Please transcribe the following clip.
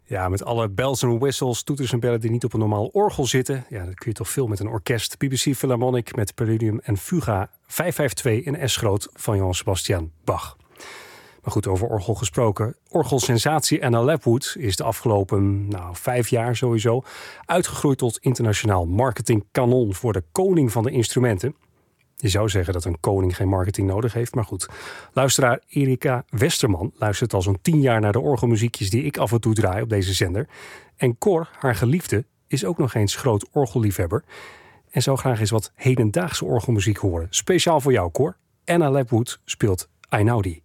Ja, met alle bells en whistles, toeters en bellen die niet op een normaal orgel zitten. Ja, dat kun je toch veel met een orkest. BBC Philharmonic met Preludium en Fuga 552 in S groot van Johann Sebastian Bach. Maar goed, over orgel gesproken. Orgelsensatie Anna Lapwood is de afgelopen 5 jaar sowieso uitgegroeid tot internationaal marketingkanon voor de koning van de instrumenten. Je zou zeggen dat een koning geen marketing nodig heeft, maar goed. Luisteraar Erika Westerman luistert al zo'n 10 jaar naar de orgelmuziekjes die ik af en toe draai op deze zender. En Cor, haar geliefde, is ook nog eens groot orgelliefhebber. En zou graag eens wat hedendaagse orgelmuziek horen. Speciaal voor jou, Cor. Anna Lapwood speelt Einaudi.